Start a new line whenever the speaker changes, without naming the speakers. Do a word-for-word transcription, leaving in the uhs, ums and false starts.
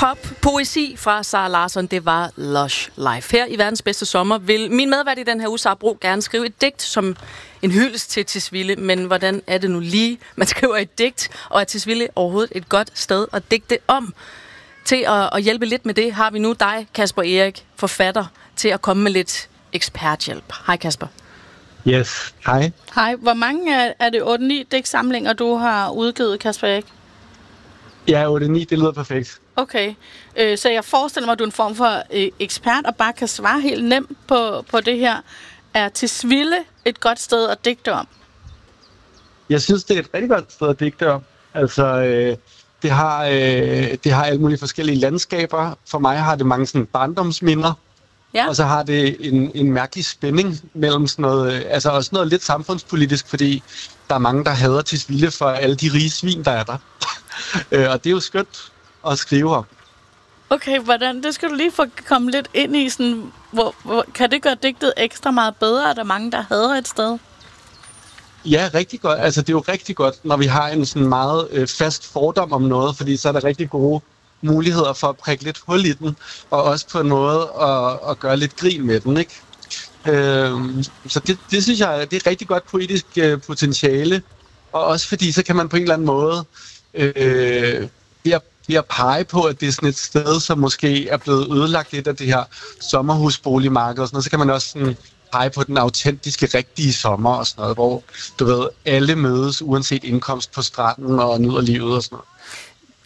Pop-poesi fra Sara Larsson, det var Lush Life. Her i Verdens Bedste Sommer vil min medvært i den her uge, Sara Bro, gerne skrive et digt som en hyldest til Tisvilde. Men hvordan er det nu lige, man skriver et digt, og er Tisvilde overhovedet et godt sted at digte om? Til at, at hjælpe lidt med det, har vi nu dig, Kasper Erik, forfatter, til at komme med lidt eksperthjælp. Hej Kasper.
Yes, hej.
Hej. Hvor mange er, er det otte ni digtsamlinger, du har udgivet, Kasper Erik?
Ja, otte ni, det lyder perfekt.
Okay, øh, så jeg forestiller mig, at du er en form for øh, ekspert, og bare kan svare helt nemt på, på det her. Er Tisvilde et godt sted at digte om?
Jeg synes, det er et rigtig godt sted at digte om. Altså, øh, det, har, øh, det har alle mulige forskellige landskaber. For mig har det mange sådan barndomsminder. Ja. Og så har det en, en mærkelig spænding mellem sådan noget, altså også noget lidt samfundspolitisk, fordi der er mange, der hader Tisvilde for alle de rige svin, der er der. Og det er jo skønt at skrive om.
Okay, hvordan? Det skal du lige få komme lidt ind i. Sådan, hvor, hvor, kan det gøre digtet ekstra meget bedre, at der er mange, der hader et sted?
Ja, rigtig godt. Altså, det er jo rigtig godt, når vi har en sådan meget øh, fast fordom om noget, fordi så er der rigtig gode muligheder for at prikke lidt hul i den, og også på en måde at, at gøre lidt grin med den, ikke? Øh, så det, det synes jeg, det er rigtig godt poetisk øh, potentiale, og også fordi, så kan man på en eller anden måde øh, ved, at, ved at pege på, at det er sådan et sted, som måske er blevet ødelagt lidt af det her sommerhusboligmarked og sådan noget, så kan man også sådan pege på den autentiske, rigtige sommer og sådan noget, hvor, du ved, alle mødes uanset indkomst på stranden og nyder livet og sådan noget.